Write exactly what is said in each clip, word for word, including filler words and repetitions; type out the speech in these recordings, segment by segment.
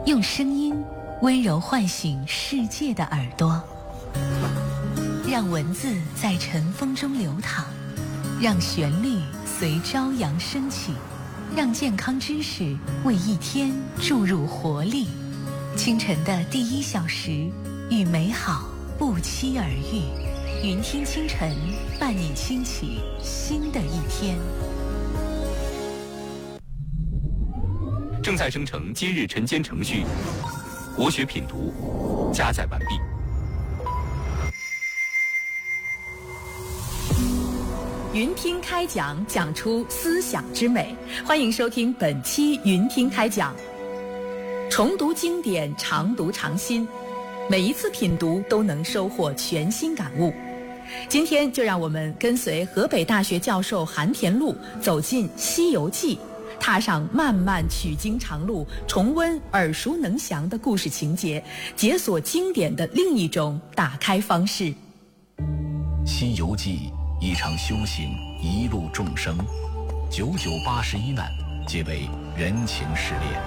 用声音温柔唤醒世界的耳朵，让文字在尘风中流淌，让旋律随朝阳升起，让健康知识为一天注入活力。清晨的第一小时，与美好不期而遇。云听清晨，伴你轻启新的一天。 正在生成今日晨间程序，国学品读加载完毕。 云听开讲，讲出思想之美。欢迎收听本期云听开讲。重读经典，常读常新，每一次品读都能收获全新感悟。今天就让我们跟随河北大学教授韩田禄走进《西游记》，踏上漫漫取经长路，重温耳熟能详的故事情节，解锁经典的另一种打开方式。《 西游记》一场修行，一路众生，九九八十一难，皆为人情试炼。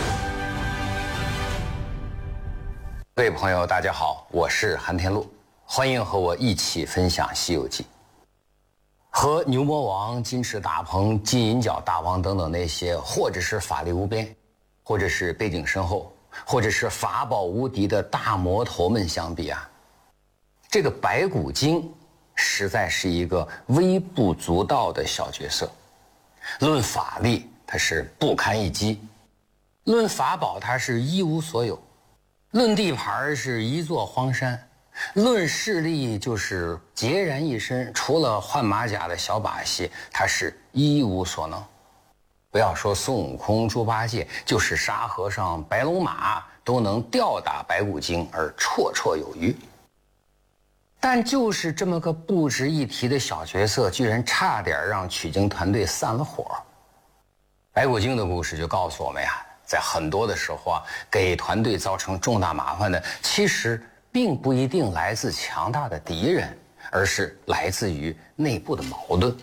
各位朋友大家好，我是韩田禄，欢迎和我一起分享《西游记》。和牛魔王、金翅大鹏、金银角大王等等那些或者是法力无边，或者是背景深厚，或者是法宝无敌的大魔头们相比啊，这个白骨精实在是一个微不足道的小角色。论法力它是不堪一击，论法宝它是一无所有，论地盘是一座荒山，论势力就是孑然一身，除了换马甲的小把戏，他是一无所能。不要说孙悟空、猪八戒，就是沙和尚、白龙马都能吊打白骨精而绰绰有余。但就是这么个不值一提的小角色，居然差点让取经团队散了伙。白骨精的故事就告诉我们呀，在很多的时候啊，给团队造成重大麻烦的，其实并不一定来自强大的敌人，而是来自于内部的矛盾。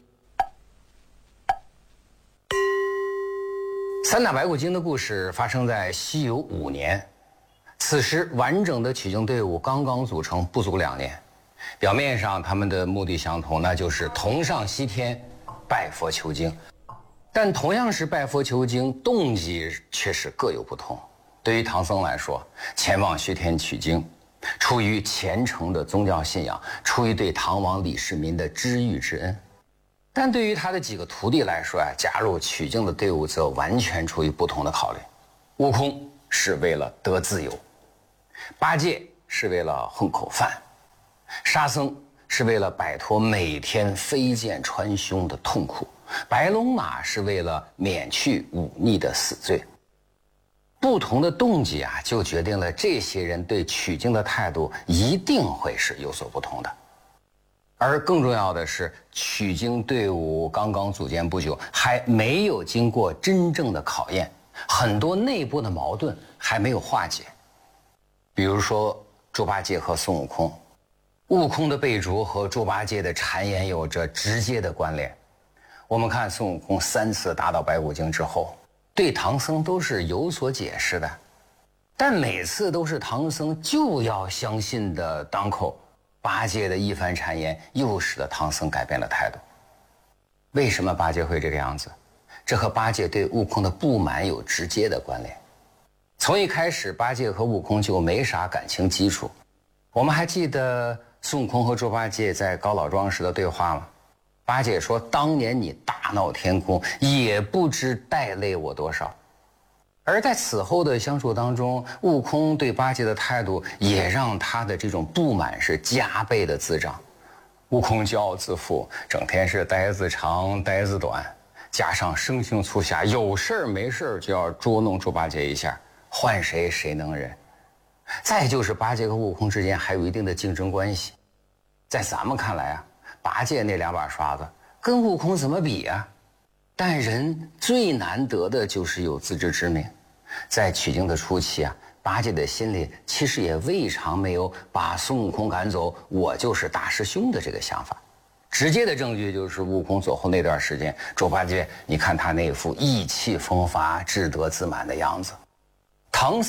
三打白骨精的故事发生在西游五年，此时完整的取经队伍刚刚组成，不足两年。表面上他们的目的相同，那就是同上西天拜佛求经，但同样是拜佛求经，动机却是各有不同。对于唐僧来说，前往西天取经出于虔诚的宗教信仰，出于对唐王李世民的知遇之恩。但对于他的几个徒弟来说啊，加入取经的队伍则完全出于不同的考虑。悟空是为了得自由，八戒是为了混口饭，沙僧是为了摆脱每天飞剑穿胸的痛苦，白龙马是为了免去忤逆的死罪。不同的动机啊，就决定了这些人对取经的态度一定会是有所不同的。而更重要的是，取经队伍刚刚组建不久，还没有经过真正的考验，很多内部的矛盾还没有化解。比如说猪八戒和孙悟空，悟空的被逐和猪八戒的谗言有着直接的关联。我们看孙悟空三次打倒白骨精之后，对唐僧都是有所解释的，但每次都是唐僧就要相信的当口，八戒的一番谗言又使得唐僧改变了态度。为什么八戒会这个样子？这和八戒对悟空的不满有直接的关联。从一开始，八戒和悟空就没啥感情基础。我们还记得孙悟空和猪八戒在高老庄时的对话吗？八戒说，当年你大闹天宫，也不知带累我多少。而在此后的相处当中，悟空对八戒的态度也让他的这种不满是加倍的滋长。悟空骄傲自负，整天是呆子长呆子短，加上生性粗狭，有事儿没事儿就要捉弄猪八戒一下，换谁谁能忍。再就是八戒和悟空之间还有一定的竞争关系。在咱们看来啊，八戒那两把刷子跟悟空怎么比啊？但人最难得的就是有自知之明。在取经的初期啊，八戒的心里其实也未尝没有把孙悟空赶走，我就是大师兄的这个想法。直接的证据就是悟空走后那段时间，猪八戒你看他那副意气风发、志得自满的样子。唐